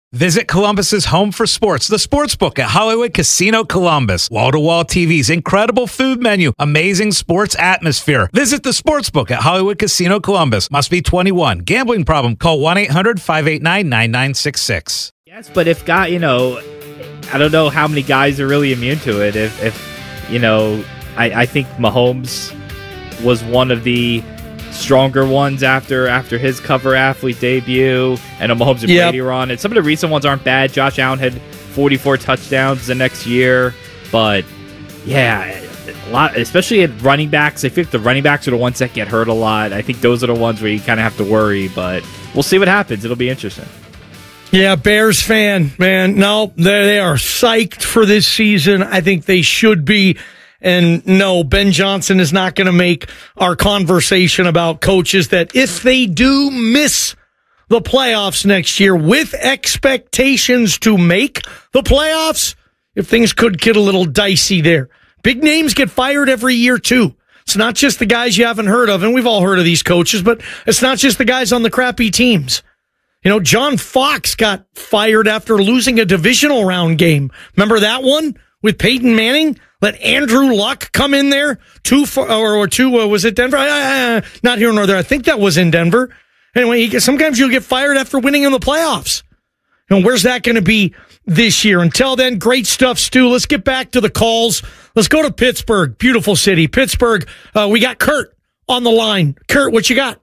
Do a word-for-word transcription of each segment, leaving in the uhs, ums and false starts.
Visit Columbus's home for sports, the Sportsbook at Hollywood Casino Columbus. Wall-to-wall T Vs, incredible food menu, amazing sports atmosphere. Visit the Sportsbook at Hollywood Casino Columbus. Must be twenty-one. Gambling problem? Call one eight hundred five eight nine nine nine six six. Yes, but if guy, you know, I don't know how many guys are really immune to it. If, if you know, I, I think Mahomes was one of the stronger ones after after his cover athlete debut, and Mahomes and yep. Brady were on it. Some of the recent ones aren't bad. Josh Allen had forty-four touchdowns the next year, but yeah, a lot, especially at running backs. I think the running backs are the ones that get hurt a lot. I think those are the ones where you kind of have to worry, but we'll see what happens. It'll be interesting. Yeah, Bears fan, man. No, they they are psyched for this season. I think they should be. And no, Ben Johnson is not going to make our conversation about coaches that if they do miss the playoffs next year with expectations to make the playoffs, if things could get a little dicey there. Big names get fired every year too. It's not just the guys you haven't heard of, and we've all heard of these coaches, but it's not just the guys on the crappy teams. You know, John Fox got fired after losing a divisional round game. Remember that one with Peyton Manning? Let Andrew Luck come in there, two for, or, or two, uh, was it Denver? Uh, not here nor there. I think that was in Denver. Anyway, you get, sometimes you'll get fired after winning in the playoffs. And where's that going to be this year? Until then, great stuff, Stu. Let's get back to the calls. Let's go to Pittsburgh, beautiful city. Pittsburgh, uh, we got Kurt on the line. Kurt, what you got?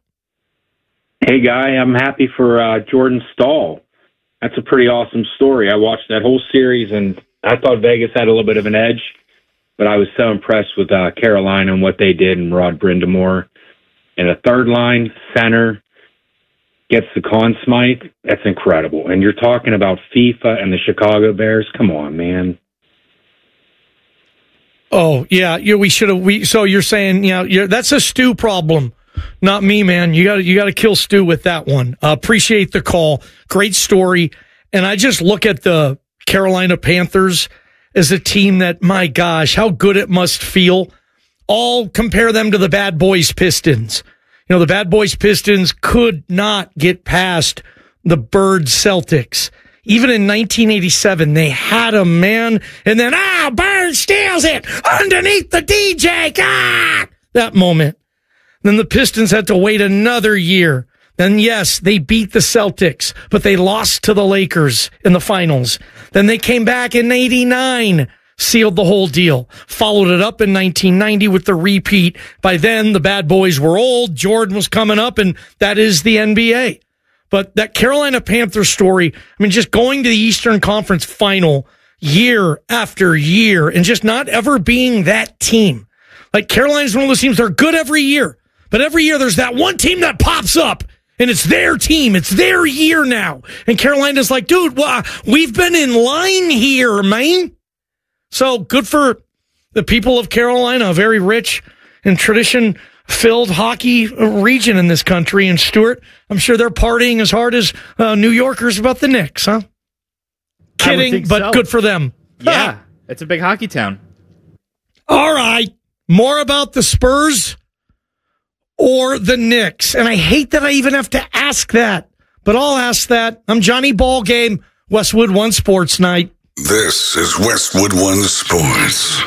Hey, Guy, I'm happy for uh, Jordan Stahl. That's a pretty awesome story. I watched that whole series, and I thought Vegas had a little bit of an edge. But I was so impressed with uh, Carolina and what they did and Rod Brindamore. And a third line center gets the Conn Smythe. That's incredible. And you're talking about FIFA and the Chicago Bears. Come on, man. Oh, yeah. yeah we should have. We So you're saying, you know, you're, that's a Stu problem, not me, man. You got you got to kill Stu with that one. Uh, appreciate the call. Great story. And I just look at the Carolina Panthers as a team that, my gosh, how good it must feel. All compare them to the Bad Boys Pistons. You know, the Bad Boys Pistons could not get past the Bird Celtics. Even in nineteen eighty-seven, they had a man, and then, ah, Bird steals it underneath the D J. Ah! That moment. Then the Pistons had to wait another year. Then, yes, they beat the Celtics, but they lost to the Lakers in the finals. Then they came back in eighty-nine, sealed the whole deal. Followed it up in nineteen ninety with the repeat. By then, the Bad Boys were old. Jordan was coming up, and that is the N B A. But that Carolina Panthers story, I mean, just going to the Eastern Conference final year after year and just not ever being that team. Like, Carolina's one of those teams that are good every year, but every year there's that one team that pops up. And it's their team. It's their year now. And Carolina's like, dude, well, we've been in line here, man. So good for the people of Carolina, a very rich and tradition-filled hockey region in this country. And Stuart, I'm sure they're partying as hard as uh, New Yorkers about the Knicks, huh? Kidding, but so. Good for them. Yeah, it's a big hockey town. All right. More about the Spurs or the Knicks. And I hate that I even have to ask that, but I'll ask that. I'm Johnny Ballgame, Westwood One Sports Night. This is Westwood One Sports.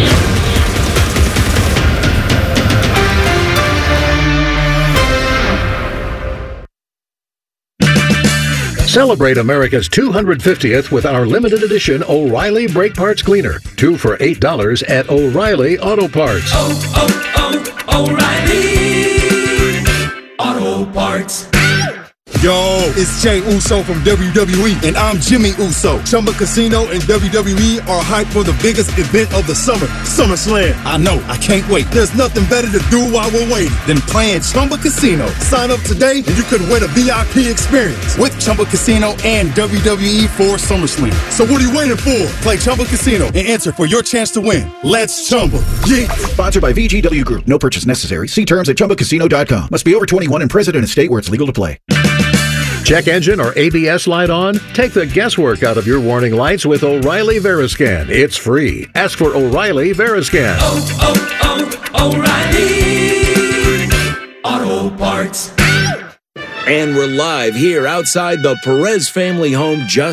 Celebrate America's two hundred fiftieth with our limited edition O'Reilly Brake Parts Cleaner. Two for eight dollars at O'Reilly Auto Parts. Oh, oh, oh, O'Reilly Auto Parts. Yo, it's Jay Uso from W W E, and I'm Jimmy Uso. Chumba Casino and W W E are hyped for the biggest event of the summer, SummerSlam. I know, I can't wait. There's nothing better to do while we're waiting than playing Chumba Casino. Sign up today, and you could win a V I P experience with Chumba Casino and W W E for SummerSlam. So what are you waiting for? Play Chumba Casino and enter for your chance to win. Let's Chumba. Yeah. Sponsored by V G W Group. No purchase necessary. See terms at chumba casino dot com. Must be over twenty-one and present in a state where it's legal to play. Check engine or A B S light on? Take the guesswork out of your warning lights with O'Reilly Veriscan. It's free. Ask for O'Reilly Veriscan. Oh, oh, oh, O'Reilly Auto Parts. And we're live here outside the Perez family home just